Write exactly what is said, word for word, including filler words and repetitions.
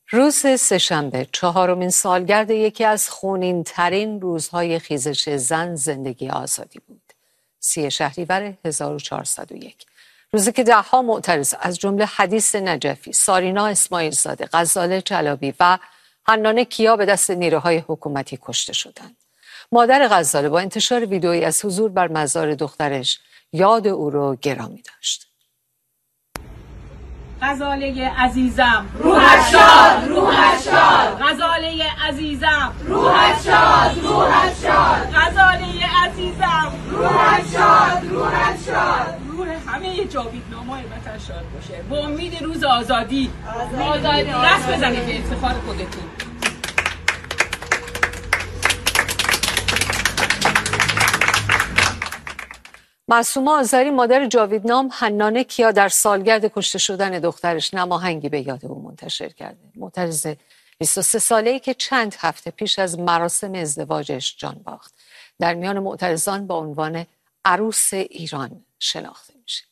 روز سه‌شنبه چهارمین سالگرد یکی از خونین‌ترین روزهای خیزش زن زندگی آزادی بود. سی شهریور هزار و چهارصد و یک. روزی که ده‌ها معترض از جمله حدیث نجفی، سارینا اسماعیل زاده، غزاله جلابی و حنانه کیا به دست نیروهای حکومتی کشته شدند. مادر غزاله با انتشار ویدئویی از حضور بر مزار دخترش یاد او را گرامی داشت. غزاله عزیزم روحت شاد، روحت شاد. غزاله عزیزم روحت شاد، روحت شاد. غزاله عزیزم روحت شاد، روحت شاد. روح همه جاویدنامای وطن شاد باشه. با امید روز آزادی. آزادی. دست بزنید به افتخار خودتون. معصومه آذری مادر جاویدنام حنانه کیا در سالگرد کشته شدن دخترش نماهنگی به یاد او منتشر کرده. معترض بیست و سه ساله‌ای که چند هفته پیش از مراسم ازدواجش جان باخت، در میان معترضان با عنوان عروس ایران شناخته میشه.